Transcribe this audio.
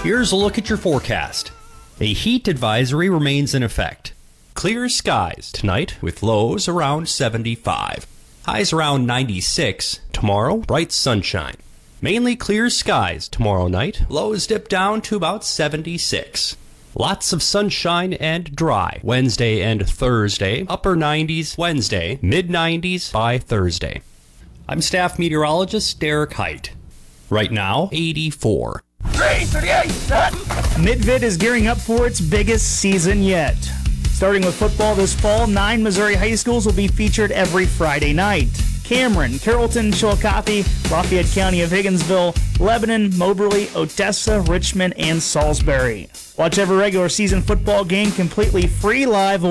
Here's a look at your forecast. A heat advisory remains in effect. Clear skies tonight with lows around 75. Highs around 96. Tomorrow, bright sunshine. Mainly clear skies tomorrow night. Lows dip down to about 76. Lots of sunshine and dry Wednesday and Thursday. Upper 90s Wednesday, mid 90s by Thursday. I'm staff meteorologist Derek Height. Right now, 84. Midvid is gearing up for its biggest season yet. Starting with football this fall, 9 Missouri high schools will be featured every Friday night. Cameron, Carrollton, Chillicothe, Lafayette County of Higginsville, Lebanon, Moberly, Odessa, Richmond, and Salisbury. Watch every regular season football game completely free live